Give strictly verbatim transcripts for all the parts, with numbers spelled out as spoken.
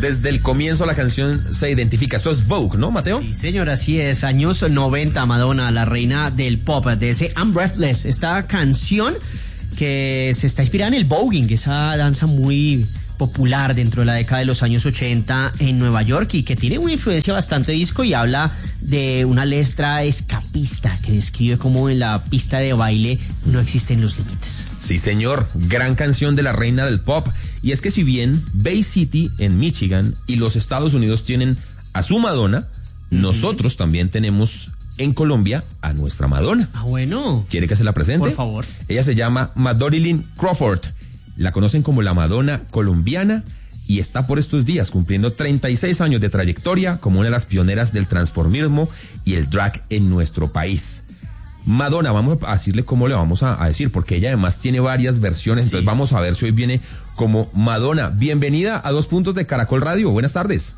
Desde el comienzo la canción se identifica. Esto es Vogue, ¿no, Mateo? Sí, señor, así es. Años noventa, Madonna, la reina del pop, de ese I'm Breathless. Esta canción que se está inspirada en el voguing, esa danza muy popular dentro de la década de los años ochenta en Nueva York y que tiene una influencia bastante disco y habla de una letra escapista que describe cómo en la pista de baile no existen los límites. Sí, señor, gran canción de la reina del pop. Y es que si bien Bay City en Michigan y los Estados Unidos tienen a su Madonna, uh-huh. nosotros también tenemos en Colombia a nuestra Madonna. Ah, bueno. ¿Quiere que se la presente? Por favor. Ella se llama Madorilyn Crawford. La conocen como la Madonna colombiana y está por estos días cumpliendo treinta y seis años de trayectoria como una de las pioneras del transformismo y el drag en nuestro país. Madonna, vamos a decirle cómo le vamos a, a decir, porque ella además tiene varias versiones, sí. Entonces vamos a ver si hoy viene como Madonna. Bienvenida a Dos Puntos de Caracol Radio, buenas tardes.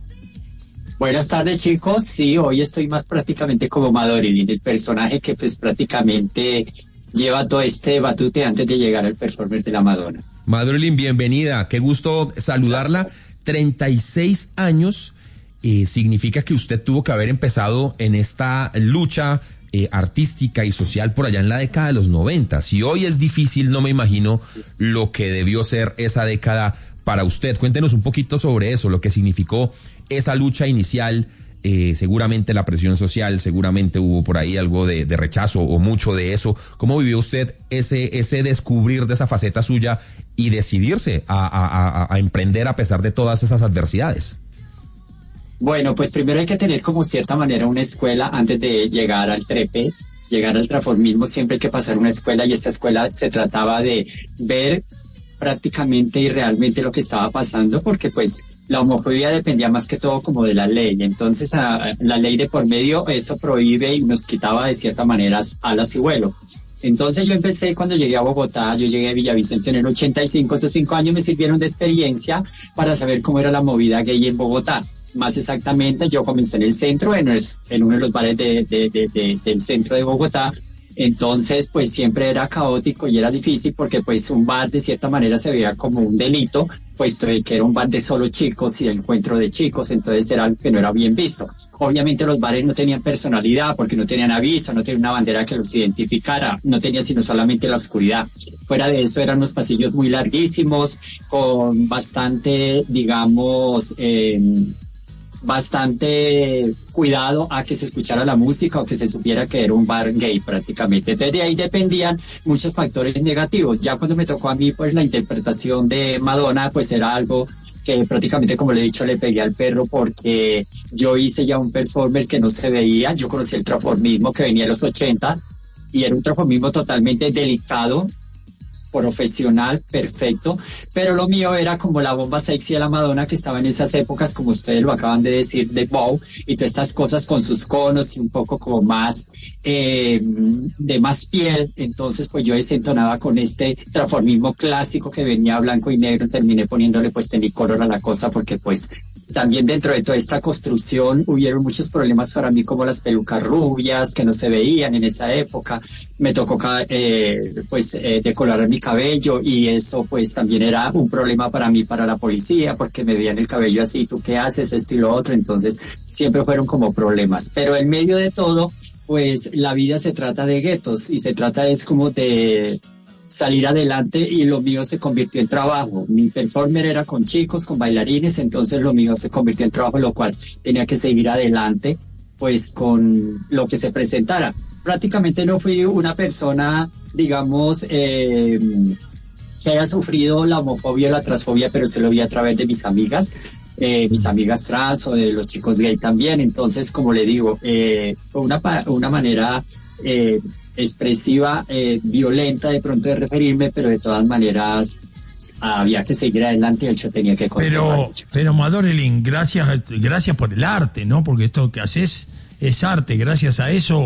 Buenas tardes, chicos. Sí, hoy estoy más prácticamente como Madorilyn, el personaje que pues prácticamente lleva todo este batute antes de llegar al performance de la Madonna. Madorilyn, bienvenida, qué gusto saludarla. treinta y seis años, eh, significa que usted tuvo que haber empezado en esta lucha eh, artística y social por allá en la década de los noventa. Si hoy es difícil, no me imagino lo que debió ser esa década para usted. Cuéntenos un poquito sobre eso, lo que significó esa lucha inicial. Eh, seguramente la presión social, seguramente hubo por ahí algo de, de rechazo o mucho de eso. ¿Cómo vivió usted ese ese descubrir de esa faceta suya y decidirse a, a, a, a emprender a pesar de todas esas adversidades? Bueno, pues primero hay que tener como cierta manera una escuela antes de llegar al trepe, llegar al transformismo. Siempre hay que pasar una escuela y esta escuela se trataba de ver prácticamente y realmente lo que estaba pasando, porque pues la homofobia dependía más que todo como de la ley. Entonces a, a, la ley de por medio eso prohíbe y nos quitaba de cierta manera alas y vuelo. Entonces yo empecé cuando llegué a Bogotá, yo llegué a Villavicencio en el ochenta y cinco, esos cinco años me sirvieron de experiencia para saber cómo era la movida gay en Bogotá. Más exactamente, yo comencé en el centro, en, en uno de los bares de, de, de, de, del centro de Bogotá. Entonces, pues siempre era caótico y era difícil porque pues un bar de cierta manera se veía como un delito, puesto que era un bar de solo chicos y de encuentro de chicos, entonces era algo que no era bien visto. Obviamente los bares no tenían personalidad porque no tenían aviso, no tenían una bandera que los identificara, no tenía sino solamente la oscuridad. Fuera de eso eran unos pasillos muy larguísimos, con bastante, digamos, eh, bastante cuidado a que se escuchara la música o que se supiera que era un bar gay prácticamente. Entonces de ahí dependían muchos factores negativos. Ya cuando me tocó a mí pues la interpretación de Madonna pues era algo que prácticamente, como le he dicho, le pegué al perro porque yo hice ya un performer que no se veía. Yo conocí el transformismo que venía en los ochenta y era un transformismo totalmente delicado, profesional, perfecto, pero lo mío era como la bomba sexy de la Madonna que estaba en esas épocas, como ustedes lo acaban de decir, de Vogue y todas estas cosas con sus conos y un poco como más eh, de más piel. Entonces pues yo desentonaba con este transformismo clásico que venía blanco y negro, terminé poniéndole pues tenicolor a la cosa porque pues también dentro de toda esta construcción hubieron muchos problemas para mí, como las pelucas rubias que no se veían en esa época. Me tocó eh, pues eh, decolorar mi cabello y eso pues también era un problema para mí, para la policía, porque me veían el cabello así, ¿tú qué haces? Esto y lo otro. Entonces siempre fueron como problemas, pero en medio de todo pues la vida se trata de guetos y se trata es como de salir adelante y lo mío se convirtió en trabajo. Mi performer era con chicos, con bailarines, entonces lo mío se convirtió en trabajo, lo cual tenía que seguir adelante pues con lo que se presentara. Prácticamente no fui una persona, digamos, eh, que haya sufrido la homofobia o la transfobia, pero se lo vi a través de mis amigas, eh, mis amigas trans o de los chicos gay también. Entonces, como le digo, eh, fue una, una manera eh, expresiva, eh, violenta de pronto de referirme, pero de todas maneras había que seguir adelante y el hecho tenía que continuar. Pero, pero Madorilyn, gracias, gracias por el arte, ¿no? Porque esto que haces es arte. Gracias a eso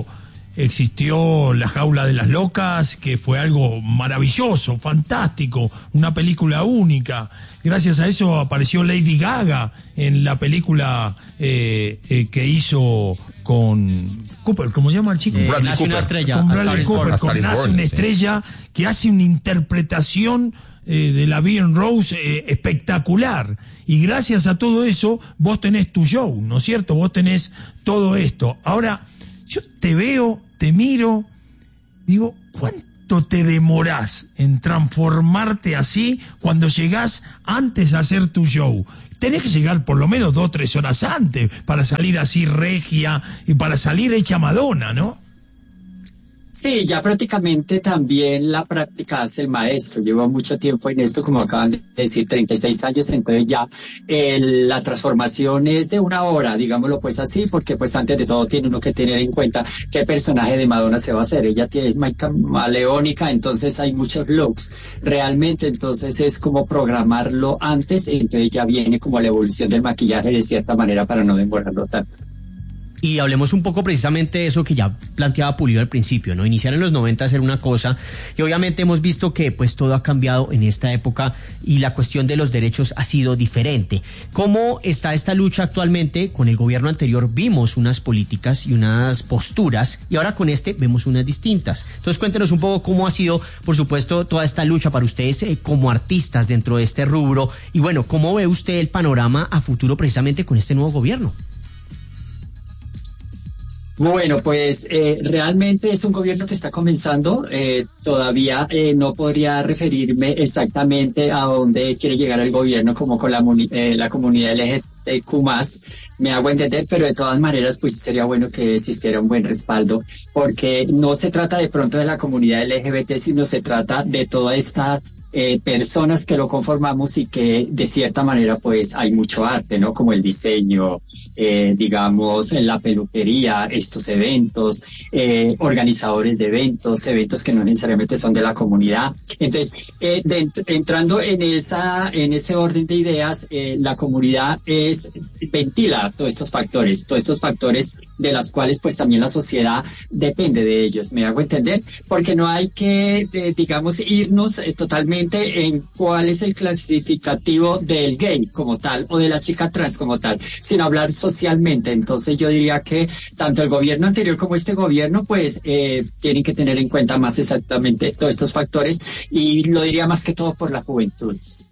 existió La Jaula de las Locas, que fue algo maravilloso, fantástico, una película única. Gracias a eso apareció Lady Gaga en la película eh, eh, que hizo con, Cooper, ¿cómo se llama el chico? Eh, Bradley nace una Cooper. estrella. Con A Bradley Star is Born. Cooper, A con Star is nace Born, una sí. estrella que hace una interpretación eh, de la Bien Rose eh, espectacular. Y gracias a todo eso, vos tenés tu show, ¿no es cierto? Vos tenés todo esto. Ahora, yo te veo, te miro, digo, ¿cuánto te demorás en transformarte así cuando llegás antes a hacer tu show? Tenés que llegar por lo menos dos o tres horas antes para salir así regia y para salir hecha Madonna, ¿no? Sí, ya prácticamente también la práctica hace el maestro. Llevo mucho tiempo en esto, como acaban de decir, treinta y seis años, entonces ya el, la transformación es de una hora, digámoslo pues así, porque pues antes de todo tiene uno que tener en cuenta qué personaje de Madonna se va a hacer. Ella tiene, es muy camaleónica, entonces hay muchos looks. Realmente, entonces es como programarlo antes, entonces ya viene como la evolución del maquillaje de cierta manera para no demorarlo tanto. Y hablemos un poco precisamente de eso que ya planteaba Pulido al principio, ¿no? Iniciar en los noventa a hacer una cosa, y obviamente hemos visto que pues todo ha cambiado en esta época y la cuestión de los derechos ha sido diferente. ¿Cómo está esta lucha actualmente? Con el gobierno anterior vimos unas políticas y unas posturas, y ahora con este vemos unas distintas. Entonces cuéntenos un poco cómo ha sido, por supuesto, toda esta lucha para ustedes eh, como artistas dentro de este rubro, y bueno, ¿cómo ve usted el panorama a futuro precisamente con este nuevo gobierno? Bueno, pues eh, realmente es un gobierno que está comenzando. Eh, todavía eh, no podría referirme exactamente a dónde quiere llegar el gobierno como con la, eh, la comunidad L G B T Q más, me hago entender, pero de todas maneras pues sería bueno que existiera un buen respaldo, porque no se trata de pronto de la comunidad L G B T, sino se trata de toda esta Eh, personas que lo conformamos y que de cierta manera pues hay mucho arte, ¿no? Como el diseño, eh, digamos, la peluquería, estos eventos, eh, organizadores de eventos, eventos que no necesariamente son de la comunidad. Entonces, eh, de, entrando en esa, en ese orden de ideas, eh, la comunidad es, ventila todos estos factores, todos estos factores de las cuales pues también la sociedad depende de ellos, me hago entender, porque no hay que, eh, digamos, irnos eh, totalmente en cuál es el clasificativo del gay como tal o de la chica trans como tal, sino hablar socialmente. Entonces yo diría que tanto el gobierno anterior como este gobierno pues eh, tienen que tener en cuenta más exactamente todos estos factores, y lo diría más que todo por la juventud.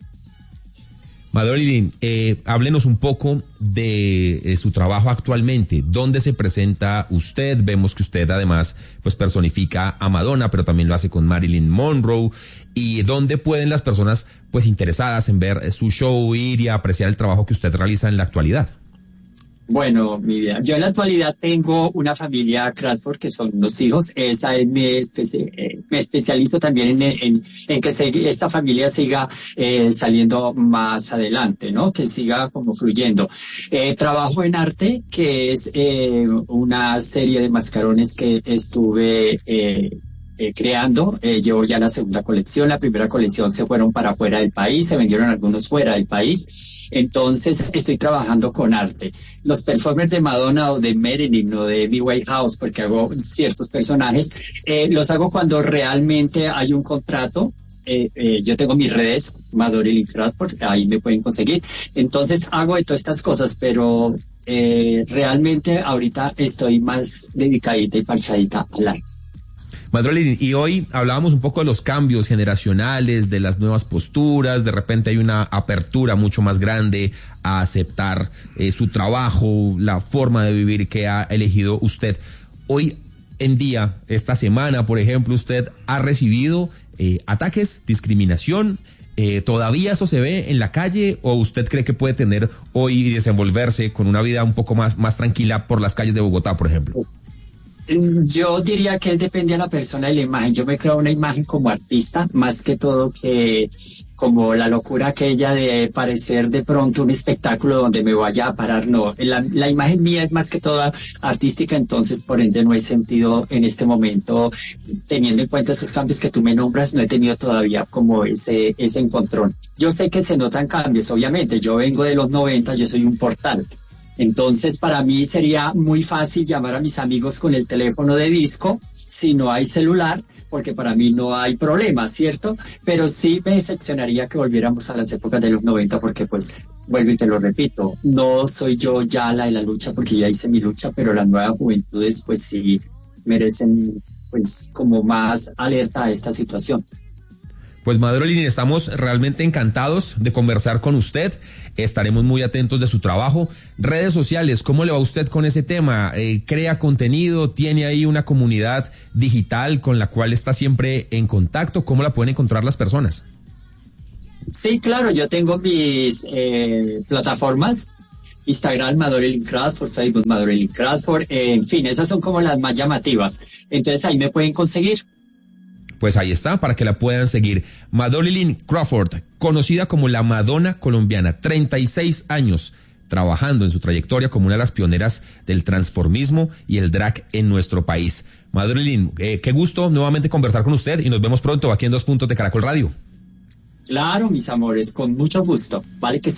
Madeline, eh, háblenos un poco de, de su trabajo actualmente. ¿Dónde se presenta usted? Vemos que usted además pues personifica a Madonna, pero también lo hace con Marilyn Monroe. ¿Y dónde pueden las personas pues interesadas en ver su show ir y apreciar el trabajo que usted realiza en la actualidad? Bueno, mi vida, yo en la actualidad tengo una familia Cransford que son dos hijos. Esa es mi especi eh, me especializo también en, en, en que se, esta familia siga eh, saliendo más adelante, ¿no? Que siga como fluyendo. Eh, trabajo en arte, que es eh, una serie de mascarones que estuve eh, Eh, creando. Eh, llevo ya la segunda colección. La primera colección se fueron para fuera del país, se vendieron algunos fuera del país. Entonces estoy trabajando con arte. Los performers de Madonna o de Marilyn o de Amy Winehouse, porque hago ciertos personajes, eh, los hago cuando realmente hay un contrato. Eh, eh, yo tengo mis redes, Madeline Cransford, ahí me pueden conseguir. Entonces hago de todas estas cosas, pero eh, realmente ahorita estoy más dedicadita y parchadita al arte. Madeline, y hoy hablábamos un poco de los cambios generacionales, de las nuevas posturas. De repente hay una apertura mucho más grande a aceptar eh, su trabajo, la forma de vivir que ha elegido usted. Hoy en día, esta semana, por ejemplo, usted ha recibido eh, ataques, discriminación. Eh, ¿Todavía eso se ve en la calle, o usted cree que puede tener hoy y desenvolverse con una vida un poco más, más tranquila por las calles de Bogotá, por ejemplo? Yo diría que depende de la persona y la imagen. Yo me creo una imagen como artista, más que todo que como la locura aquella de parecer de pronto un espectáculo donde me vaya a parar. No, la, la imagen mía es más que toda artística, entonces por ende no he sentido en este momento, teniendo en cuenta esos cambios que tú me nombras, no he tenido todavía como ese, ese encontrón. Yo sé que se notan cambios, obviamente. Yo vengo de los noventa, yo soy un portal. Entonces, para mí sería muy fácil llamar a mis amigos con el teléfono de disco, si no hay celular, porque para mí no hay problema, ¿cierto? Pero sí me decepcionaría que volviéramos a las épocas de los noventa, porque pues vuelvo y te lo repito, no soy yo ya la de la lucha porque ya hice mi lucha, pero las nuevas juventudes pues sí merecen pues como más alerta a esta situación. Pues Madrolin, estamos realmente encantados de conversar con usted. Estaremos muy atentos de su trabajo. Redes sociales, ¿cómo le va a usted con ese tema? Eh, ¿Crea contenido? ¿Tiene ahí una comunidad digital con la cual está siempre en contacto? ¿Cómo la pueden encontrar las personas? Sí, claro, yo tengo mis eh, plataformas. Instagram, Madrolin Crawford, Facebook, Madrolin Crawford, eh, en fin, esas son como las más llamativas. Entonces ahí me pueden conseguir. Pues ahí está, para que la puedan seguir. Madrolin Crawford, conocida como la Madonna colombiana, treinta y seis años trabajando en su trayectoria como una de las pioneras del transformismo y el drag en nuestro país. Madrolin, eh, qué gusto nuevamente conversar con usted y nos vemos pronto aquí en Dos Puntos de Caracol Radio. Claro, mis amores, con mucho gusto. Vale que